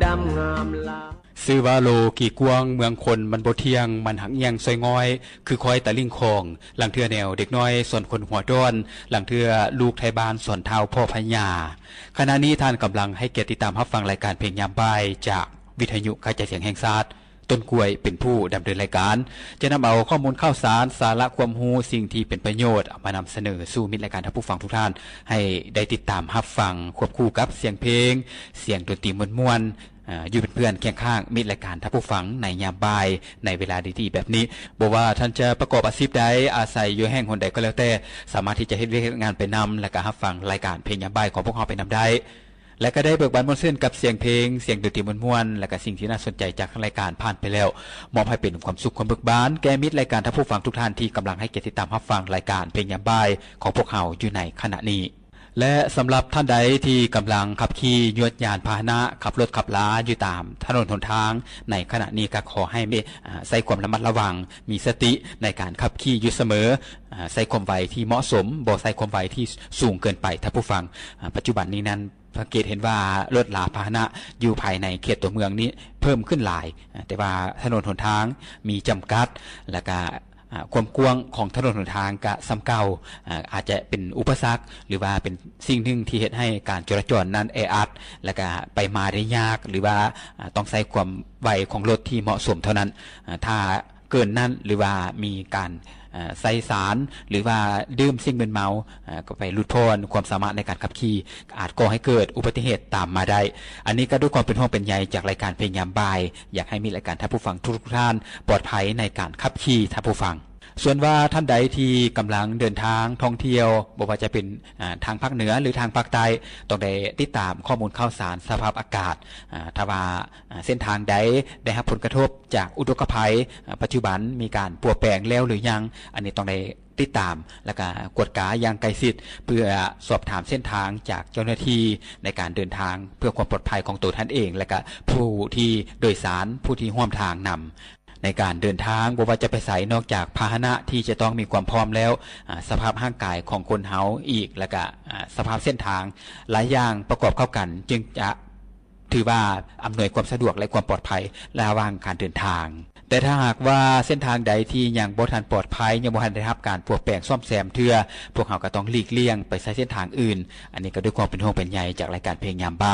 ดำงามลาซื้อว่าโลกี่กวงเมืองคนมันโบเทียงมันหักเอียงซอยงอยคือคอยตะลิ่งคองหลังเทือแนวเด็กน้อยส่วนคนหัวด้อนหลังเทือลูกไทยบ้านส่วนเท้าพ่อพญาขณะนี้ท่านกำลังให้เกียรติติดตามรับฟังรายการเพลงยามบ่ายจากวิทยุกระจายเสียงแห่งชาติต้นกล้วยเป็นผู้ดำเนินรายการจะนำเอาข้อมูลข่าวสารสาระความรู้สิ่งที่เป็นประโยชน์มานำเสนอสู่มิตรรายการท่านผู้ฟังทุกท่านให้ได้ติดตามรับฟังควบคู่กับเสียงเพลงเสียงดนตรีม่วนอยู่เป็นเพื่อนเคียงข้างมิตรรายการท่านผู้ฟังในยามบ่ายในเวลาดีๆแบบนี้บอกว่าท่านจะประกอบอาชีพใดอาศัยอยู่แห่งหนใดก็แล้วแต่สามารถที่จะเฮ็ดงานไปนำและก็รับฟังรายการเพลงยามบ่ายของพวกเราไปนำได้และก็ได้เบิกบานมนต์เส้นกับเสียงเพลงเสียงดนตรีม่วนๆและก็สิ่งที่น่าสนใจจากรายการผ่านไปแล้วมอบให้เป็นความสุขความเบิกบานแก่มิตรรายการท่านผู้ฟังทุกท่านที่กำลังให้เกียรติติดตามรับฟังรายการเพลงยามบ่ายของพวกเราอยู่ในขณะนี้และสำหรับท่านใดที่กำลังขับขี่ยวดยานพาหนะขับรถขับลาอยู่ตามถนนหนทางในขณะนี้ก็ขอให้ใส่ความระมัดระวังมีสติในการขับขี่อยู่เสมอใส่ความไวที่เหมาะสมบ่ใส่ความไวที่สูงเกินไปท่านผู้ฟังปัจจุบันนี้นั้นสังเกตเห็นว่ารถลาพาหนะอยู่ภายในเขตตัวเมืองนี้เพิ่มขึ้นหลายแต่ว่าถนนหนทางมีจำกัดและก็ความกว้างของถนนหนทางกะซ้ำเก่าอาจจะเป็นอุปสรรคหรือว่าเป็นสิ่งหนึ่งที่เฮ็ดให้การจราจรนั้นแออัดและก็ไปมาได้ยากหรือว่าต้องใช้ความไวของรถที่เหมาะสมเท่านั้นถ้าเกินนั้นหรือว่ามีการใส่สารหรือว่าดื่มสิ่งมึนเมาก็ไปลดทอนความสามารถในการขับขี่อาจก่อให้เกิดอุบัติเหตุตามมาได้อันนี้ก็ด้วยความเป็นห่วงเป็นใยจากรายการเพลงยามบ่ายอยากให้มีรายการท่านผู้ฟังทุกท่านปลอดภัยในการขับขี่ท่านผู้ฟังส่วนว่าท่านใดที่กำลังเดินทางท่องเที่ยวบอกว่าจะเป็นทางภาคเหนือหรือทางภาคใต้ต้องได้ติดตามข้อมูลข่าวสารสภาพอากาศถ้าว่าเส้นทางใดได้รับผลกระทบจากอุทกภัยปัจจุบันมีการปรับแปลงแล้วหรือยังอันนี้ต้องได้ติดตามและก็กวดกาอย่างใกล้ชิดเพื่อสอบถามเส้นทางจากเจ้าหน้าที่ในการเดินทางเพื่อความปลอดภัยของตัวท่านเองและก็ผู้ที่โดยสารผู้ที่ร่วมทางนำในการเดินทางบ่ว่าจะไปไสนอกจากพาหนะที่จะต้องมีความพร้อมแล้วสภาพร่างกายของคนเฮาอีกและก็สภาพเส้นทางหลายอย่างประกอบเข้ากันจึงจะถือว่าอำนวยความสะดวกและความปลอดภัยระหว่างการเดินทางแต่ถ้าหากว่าเส้นทางใดที่ยังบ่ทันปลอดภัยยังบ่ทันได้รับการปรับแปลงซ่อมแซมเทื่อพวกเราก็ต้องหลีกเลี่ยงไปใช้เส้นทางอื่นอันนี้ก็ด้วยความเป็นห่วงเป็นใยจากรายการเพลงยามบ่าย